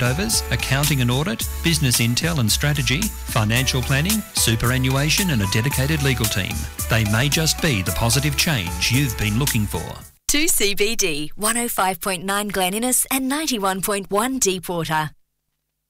handovers, accounting and audit, business intel and strategy, financial planning, superannuation and a dedicated legal team. They may just be the positive change you've been looking for. 2CBD, 105.9 Glen Innes and 91.1 Deepwater.